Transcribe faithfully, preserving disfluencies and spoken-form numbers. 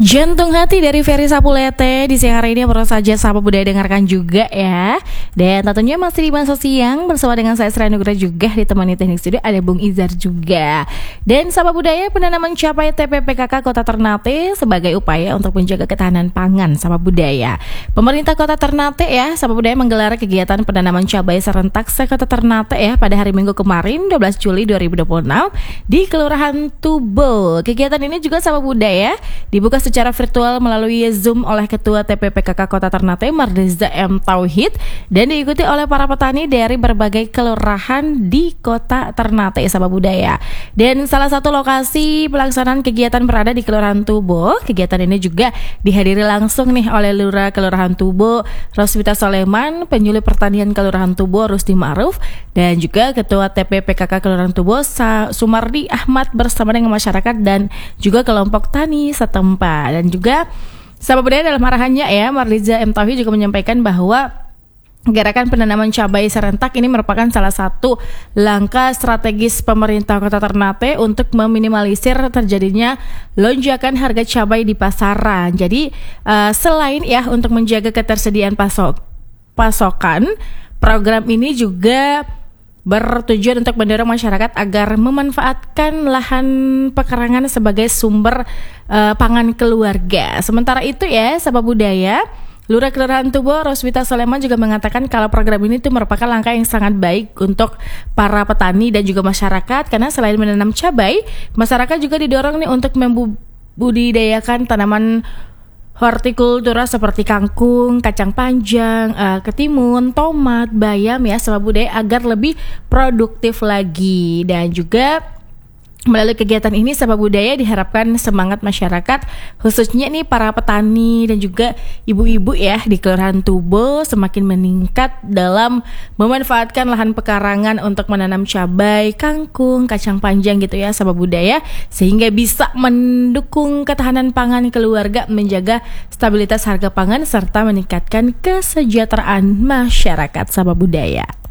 Jantung Hati dari Ferry Sapulete di siang hari ini baru saja Sapa Budaya dengarkan juga ya. Dan tentunya masih di masa siang bersama dengan saya Sri Nugra juga ditemani teknik studio ada Bung Izar juga. Dan Sapa Budaya penanda mencapai T P P K K Kota Ternate sebagai upaya untuk menjaga ketahanan pangan Sapa Budaya. Pemerintah Kota Ternate ya, Sapa Budaya menggelar kegiatan penanaman cabai serentak se-Kota Ternate ya pada hari Minggu kemarin dua belas Juli dua ribu dua puluh enam di Kelurahan Tubo. Kegiatan ini juga Sapa Budaya dibuka secara virtual melalui Zoom oleh Ketua T P P K K Kota Ternate Mardiza M Tauhid dan diikuti oleh para petani dari berbagai kelurahan di Kota Ternate Sapa Budaya. Dan salah satu lokasi pelaksanaan kegiatan berada di Kelurahan Tubo. Kegiatan ini juga dihadiri langsung nih oleh Lurah Kelurahan Tubo Roswita Soleman, Penyuluh Pertanian Kelurahan Tubo Rusdi Ma'ruf, dan juga Ketua T P P K K Kelurahan Tubo Sumardi Ahmad bersama dengan masyarakat dan juga kelompok tani setempat. Dan juga Sapa Budaya dalam arahannya ya, Mardiza M Tauhid juga menyampaikan bahwa gerakan penanaman cabai serentak ini merupakan salah satu langkah strategis pemerintah Kota Ternate untuk meminimalisir terjadinya lonjakan harga cabai di pasaran. Jadi uh, selain ya untuk menjaga ketersediaan pasok pasokan, program ini juga bertujuan untuk mendorong masyarakat agar memanfaatkan lahan pekarangan sebagai sumber uh, pangan keluarga. Sementara itu ya, Sapa Budaya, Lurah Kelurahan Tubo Roswita Soleman juga mengatakan kalau program ini itu merupakan langkah yang sangat baik untuk para petani dan juga masyarakat, karena selain menanam cabai, masyarakat juga didorong nih untuk membudidayakan tanaman hortikultura seperti kangkung, kacang panjang, uh, ketimun, tomat, bayam ya Sapa Budaya agar lebih produktif lagi. Dan juga melalui kegiatan ini Sapa Budaya diharapkan semangat masyarakat khususnya nih para petani dan juga ibu-ibu ya di Kelurahan Tubo semakin meningkat dalam memanfaatkan lahan pekarangan untuk menanam cabai, kangkung, kacang panjang gitu ya Sapa Budaya, sehingga bisa mendukung ketahanan pangan keluarga, menjaga stabilitas harga pangan serta meningkatkan kesejahteraan masyarakat Sapa Budaya.